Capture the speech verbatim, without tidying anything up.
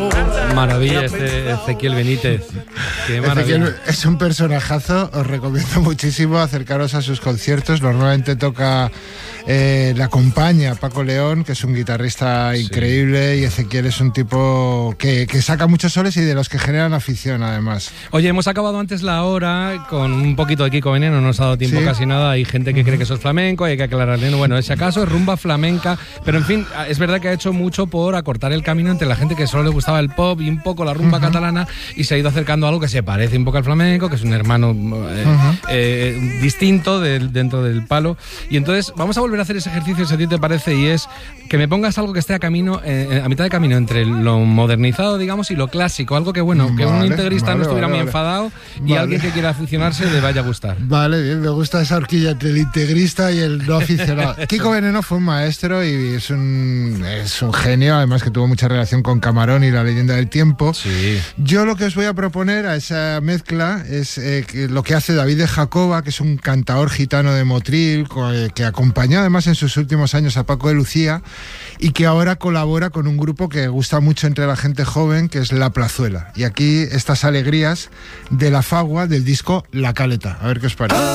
Maravilla este Ezequiel Benítez. Qué maravilla. Ezequiel es un personajazo, os recomiendo muchísimo acercaros a sus conciertos. Normalmente toca, eh, le acompaña Paco León, que es un guitarrista sí. increíble, y Ezequiel es un tipo que, que saca muchos soles y de los que generan afición además. Oye, hemos acabado antes la hora con un poquito de Kiko Veneno, no nos ha dado tiempo ¿Sí? casi nada. Hay gente que uh-huh. cree que eso es flamenco, hay que aclararle. Bueno, ese acaso es rumba flamenca, pero en fin, es verdad que ha hecho mucho por acortar el camino entre la gente que solo le gustaba el pop y un poco la rumba uh-huh. catalana, y se ha ido acercando a algo que se parece un poco al flamenco, que es un hermano eh, uh-huh. eh, distinto de, dentro del palo. Y entonces vamos a volver a hacer ese ejercicio, si a ti te parece, y es que me pongas algo que esté a camino, eh, a mitad de camino entre lo modernizado, digamos, y lo clásico, algo que bueno, vale, que un integrista vale, no estuviera vale, muy vale. enfadado y vale. alguien que quiera aficionarse le vaya a gustar. Vale, bien, me gusta esa horquilla entre el integrista y el no aficionado. Kiko Veneno fue un maestro y es un, es un genio, además que tuvo mucha relación con Camarón y La leyenda del tiempo. Sí. Yo lo que os voy a proponer a esa mezcla es eh, que lo que hace David de Jacoba, que es un cantaor gitano de Motril, que acompañó además en sus últimos años a Paco de Lucía y que ahora colabora con un grupo que gusta mucho entre la gente joven, que es La Plazuela. Y aquí estas alegrías de La Fagua del disco La Caleta. A ver qué os parece.